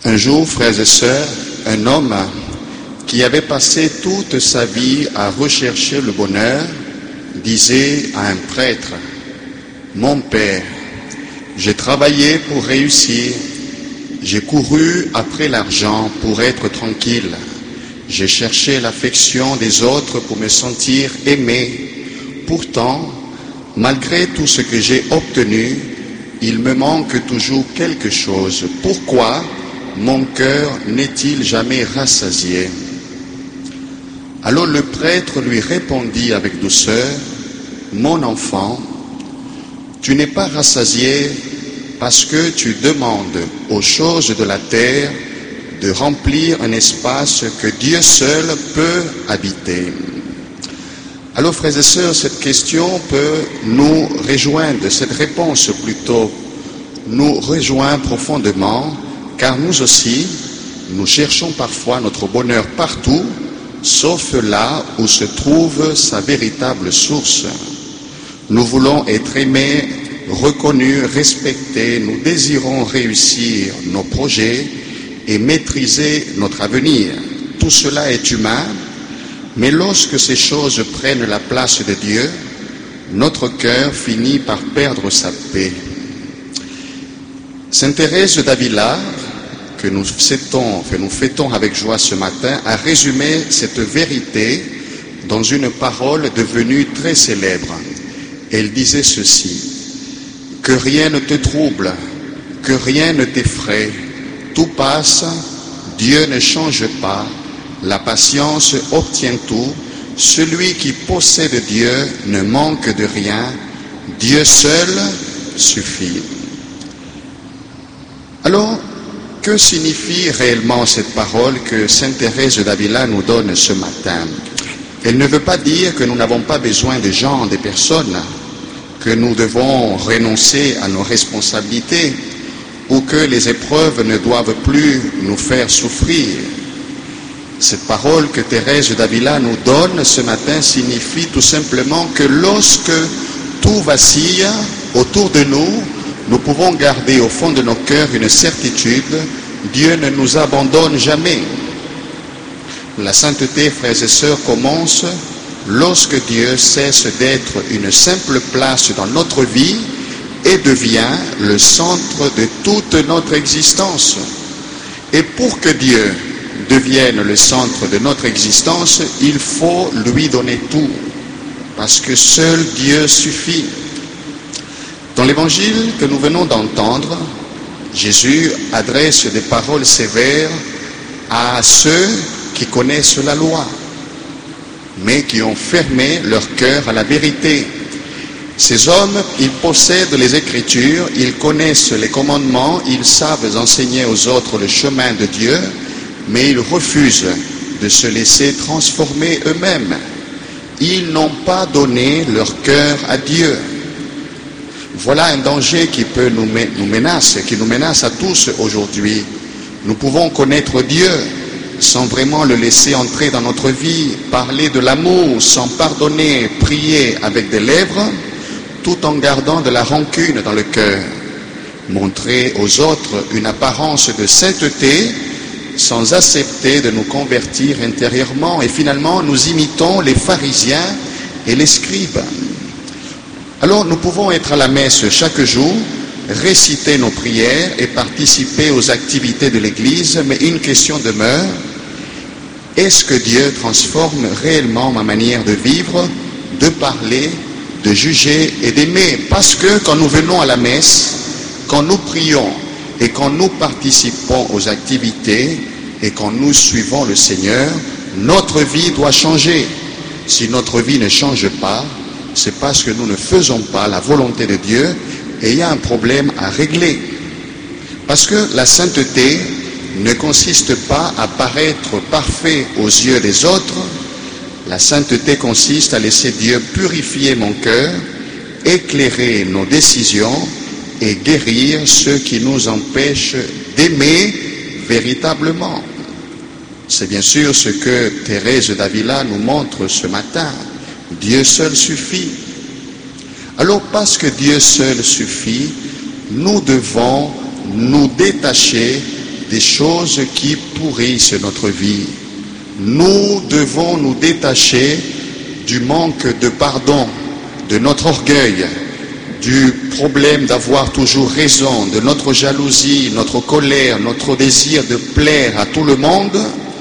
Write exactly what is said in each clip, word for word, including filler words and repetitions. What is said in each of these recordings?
Un jour, frères et sœurs, un homme qui avait passé toute sa vie à rechercher le bonheur disait à un prêtre: « Mon père, j'ai travaillé pour réussir, j'ai couru après l'argent pour être tranquille, j'ai cherché l'affection des autres pour me sentir aimé. Pourtant, malgré tout ce que j'ai obtenu, il me manque toujours quelque chose. Pourquoi mon cœur n'est-il jamais rassasié ?» Alors le prêtre lui répondit avec douceur: « Mon enfant, tu n'es pas rassasié parce que tu demandes aux choses de la terre de remplir un espace que Dieu seul peut habiter. » Alors, frères et sœurs, cette question peut nous rejoindre, cette réponse plutôt nous rejoint profondément, car nous aussi, nous cherchons parfois notre bonheur partout, sauf là où se trouve sa véritable source. Nous voulons être aimés, reconnus, respectés, nous désirons réussir nos projets et maîtriser notre avenir. Tout cela est humain, mais lorsque ces choses prennent la place de Dieu, notre cœur finit par perdre sa paix. Sainte Thérèse d'Avila, que nous fêtons, que nous fêtons avec joie ce matin, a résumé cette vérité dans une parole devenue très célèbre. Elle disait ceci: « Que rien ne te trouble, que rien ne t'effraie, tout passe, Dieu ne change pas, la patience obtient tout, celui qui possède Dieu ne manque de rien, Dieu seul suffit. » Alors, que signifie réellement cette parole que Sainte Thérèse d'Avila nous donne ce matin? Elle ne veut pas dire que nous n'avons pas besoin des gens, des personnes, que nous devons renoncer à nos responsabilités ou que les épreuves ne doivent plus nous faire souffrir. Cette parole que Thérèse d'Avila nous donne ce matin signifie tout simplement que lorsque tout vacille autour de nous, nous pouvons garder au fond de nos cœurs une certitude: Dieu ne nous abandonne jamais. La sainteté, frères et sœurs, commence lorsque Dieu cesse d'être une simple place dans notre vie et devient le centre de toute notre existence. Et pour que Dieu devienne le centre de notre existence, il faut lui donner tout, parce que seul Dieu suffit. Dans l'évangile que nous venons d'entendre, Jésus adresse des paroles sévères à ceux qui connaissent la loi, mais qui ont fermé leur cœur à la vérité. Ces hommes, ils possèdent les Écritures, ils connaissent les commandements, ils savent enseigner aux autres le chemin de Dieu, mais ils refusent de se laisser transformer eux-mêmes. Ils n'ont pas donné leur cœur à Dieu. Voilà un danger qui peut nous, nous menacer, qui nous menace à tous aujourd'hui. Nous pouvons connaître Dieu sans vraiment le laisser entrer dans notre vie, parler de l'amour sans pardonner, prier avec des lèvres, tout en gardant de la rancune dans le cœur, montrer aux autres une apparence de sainteté sans accepter de nous convertir intérieurement, et finalement nous imitons les pharisiens et les scribes. Alors nous pouvons être à la messe chaque jour, réciter nos prières et participer aux activités de l'Église, mais une question demeure: est-ce que Dieu transforme réellement ma manière de vivre, de parler, de juger et d'aimer? Parce que quand nous venons à la messe, quand nous prions et quand nous participons aux activités et quand nous suivons le Seigneur, notre vie doit changer. Si notre vie ne change pas, c'est parce que nous ne faisons pas la volonté de Dieu et il y a un problème à régler. Parce que la sainteté ne consiste pas à paraître parfait aux yeux des autres. La sainteté consiste à laisser Dieu purifier mon cœur, éclairer nos décisions et guérir ceux qui nous empêchent d'aimer véritablement. C'est bien sûr ce que Thérèse d'Avila nous montre ce matin. Dieu seul suffit. Alors parce que Dieu seul suffit, nous devons nous détacher des choses qui pourrissent notre vie. Nous devons nous détacher du manque de pardon, de notre orgueil, du problème d'avoir toujours raison, de notre jalousie, notre colère, notre désir de plaire à tout le monde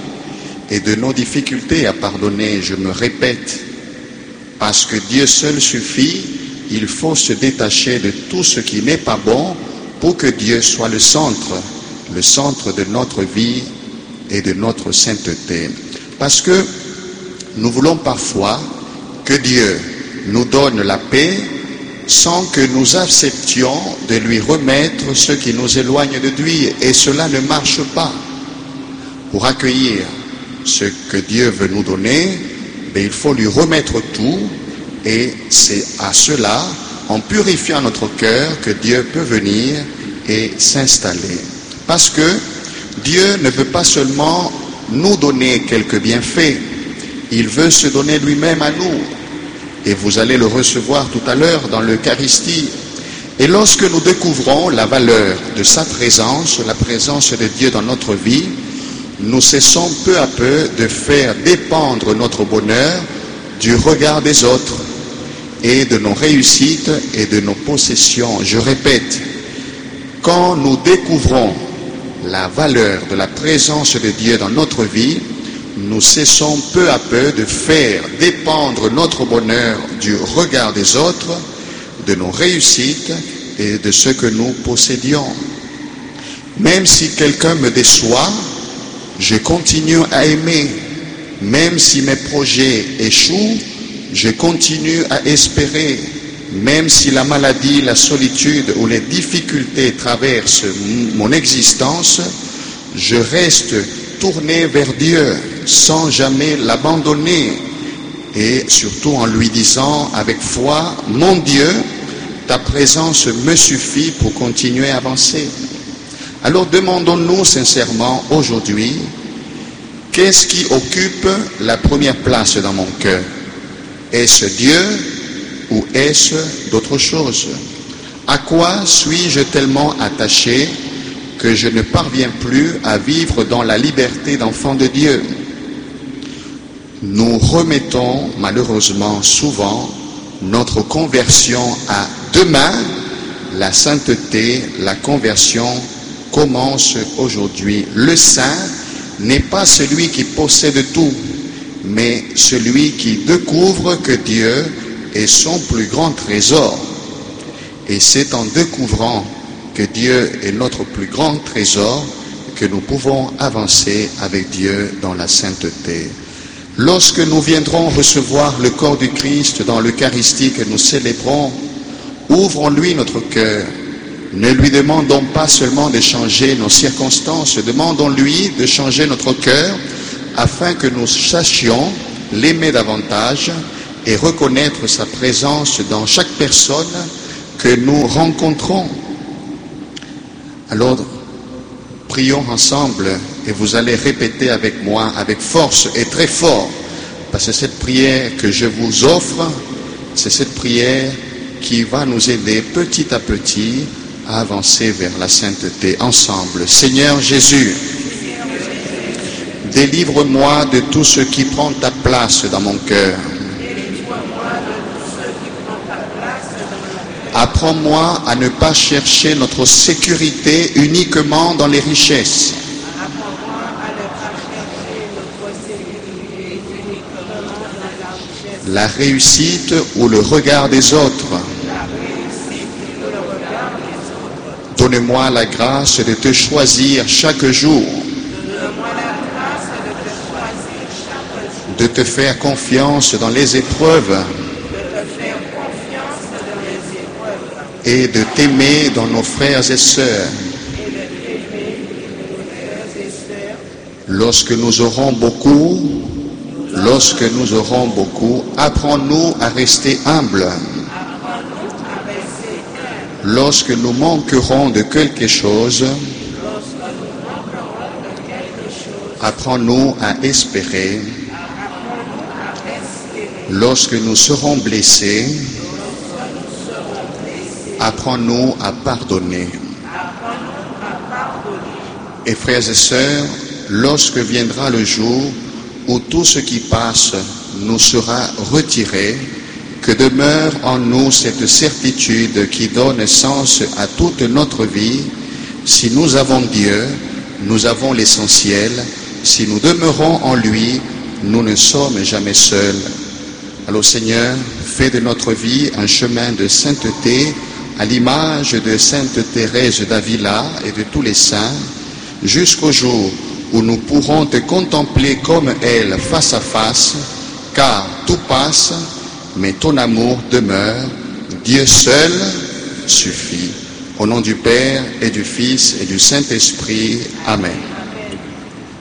et de nos difficultés à pardonner. Je me répète, parce que Dieu seul suffit, il faut se détacher de tout ce qui n'est pas bon pour que Dieu soit le centre, le centre de notre vie et de notre sainteté. Parce que nous voulons parfois que Dieu nous donne la paix sans que nous acceptions de lui remettre ce qui nous éloigne de lui. Et cela ne marche pas. Pour accueillir ce que Dieu veut nous donner, mais il faut lui remettre tout. Et c'est à cela, en purifiant notre cœur, que Dieu peut venir et s'installer. Parce que Dieu ne veut pas seulement nous donner quelques bienfaits, il veut se donner lui-même à nous. Et vous allez le recevoir tout à l'heure dans l'Eucharistie. Et lorsque nous découvrons la valeur de sa présence, la présence de Dieu dans notre vie, nous cessons peu à peu de faire dépendre notre bonheur du regard des autres et de nos réussites et de nos possessions. Je répète, quand nous découvrons la valeur de la présence de Dieu dans notre vie, nous cessons peu à peu de faire dépendre notre bonheur du regard des autres, de nos réussites et de ce que nous possédions. Même si quelqu'un me déçoit, je continue à aimer. Même si mes projets échouent, je continue à espérer. Même si la maladie, la solitude ou les difficultés traversent mon existence, je reste tourné vers Dieu sans jamais l'abandonner et surtout en lui disant avec foi, mon Dieu, ta présence me suffit pour continuer à avancer. Alors demandons-nous sincèrement aujourd'hui, qu'est-ce qui occupe la première place dans mon cœur? Est-ce Dieu ou est-ce d'autres choses? À quoi suis-je tellement attaché que je ne parviens plus à vivre dans la liberté d'enfant de Dieu? Nous remettons malheureusement souvent notre conversion à demain. La sainteté, la conversion commence aujourd'hui. Le saint n'est pas celui qui possède tout, mais celui qui découvre que Dieu est son plus grand trésor. Et c'est en découvrant que Dieu est notre plus grand trésor que nous pouvons avancer avec Dieu dans la sainteté. Lorsque nous viendrons recevoir le corps du Christ dans l'Eucharistie que nous célébrons, ouvrons-lui notre cœur. Ne lui demandons pas seulement de changer nos circonstances, demandons-lui de changer notre cœur afin que nous sachions l'aimer davantage et reconnaître sa présence dans chaque personne que nous rencontrons. Alors, prions ensemble et vous allez répéter avec moi, avec force et très fort, parce que cette prière que je vous offre, c'est cette prière qui va nous aider petit à petit à avancer vers la sainteté ensemble. Seigneur Jésus, délivre-moi de tout ce qui prend ta place dans mon cœur. Apprends-moi à ne pas chercher notre sécurité uniquement dans les richesses. La réussite ou le regard des autres. Donne-moi la grâce de te choisir chaque jour. De te faire confiance dans les épreuves. Et de t'aimer dans nos frères et sœurs. Lorsque nous aurons beaucoup, lorsque nous aurons beaucoup, apprends-nous à rester humbles. Lorsque nous manquerons de quelque chose, apprends-nous à espérer. Lorsque nous serons blessés, apprends-nous à pardonner. et frères et sœurs, lorsque viendra le jour où tout ce qui passe nous sera retiré, que demeure en nous cette certitude qui donne sens à toute notre vie. Si nous avons Dieu, nous avons l'essentiel. Si nous demeurons en lui, nous ne sommes jamais seuls. Alors Seigneur, fais de notre vie un chemin de sainteté à l'image de Sainte Thérèse d'Avila et de tous les saints, jusqu'au jour où nous pourrons te contempler comme elle face à face, car tout passe, mais ton amour demeure. Dieu seul suffit. Au nom du Père et du Fils et du Saint-Esprit. Amen.